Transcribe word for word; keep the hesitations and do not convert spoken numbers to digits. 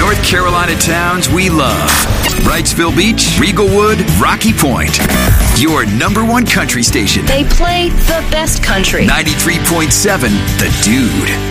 North Carolina towns we love. Wrightsville Beach, Riegelwood, Rocky Point. Your number one country station. They play the best country. ninety-three point seven The Dude.